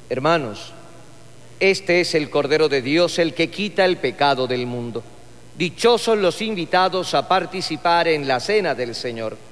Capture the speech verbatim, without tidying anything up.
Hermanos, este es el Cordero de Dios, el que quita el pecado del mundo. Dichosos los invitados a participar en la cena del Señor.